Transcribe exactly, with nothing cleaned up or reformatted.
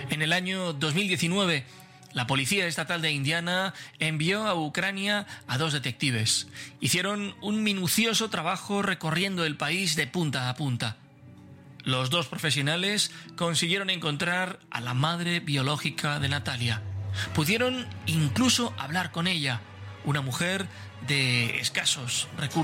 En el año dos mil diecinueve, la Policía Estatal de Indiana envió a Ucrania a dos detectives. Hicieron un minucioso trabajo recorriendo el país de punta a punta. Los dos profesionales consiguieron encontrar a la madre biológica de Natalia. Pudieron incluso hablar con ella, una mujer de escasos recursos.